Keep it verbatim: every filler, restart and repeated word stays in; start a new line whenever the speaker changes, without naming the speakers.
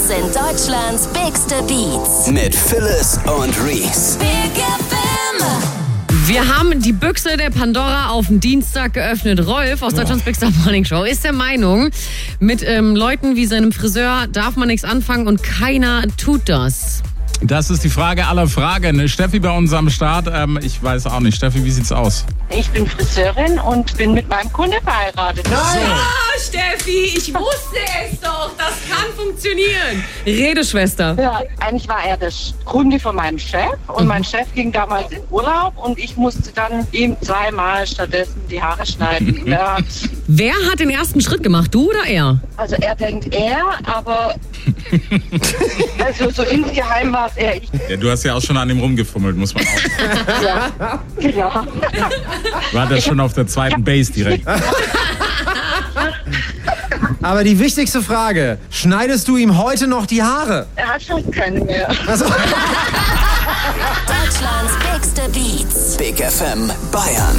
Das sind Deutschlands bigste Beats.
Mit Phyllis und Reese.
Big F M.
Wir haben die Büchse der Pandora auf den Dienstag geöffnet. Rolf aus Deutschlands Bigster Morning Show ist der Meinung, mit ähm, Leuten wie seinem Friseur darf man nichts anfangen und keiner tut das.
Das ist die Frage aller Fragen. Steffi bei uns am Start. Ähm, ich weiß auch nicht. Steffi, wie sieht's aus?
Ich bin Friseurin und bin mit meinem Kunde verheiratet.
Ah, Steffi, ich wusste es doch. Das kann funktionieren. Redeschwester.
Ja, eigentlich war er der Kunde von meinem Chef und
Mhm.
mein Chef ging damals in Urlaub und ich musste dann ihm zweimal stattdessen die Haare schneiden. Und er hat,
Wer hat den ersten Schritt gemacht, du oder er?
also er denkt er, aber also so insgeheim war es er. Ich,
Ja, du hast ja auch schon an ihm rumgefummelt, muss man auch.
ja, genau.
War das schon auf der zweiten Base direkt?
Aber die wichtigste Frage, schneidest du ihm heute noch die Haare?
Er hat schon keine mehr.
Also
Deutschlands bigste Beats.
Big F M Bayern.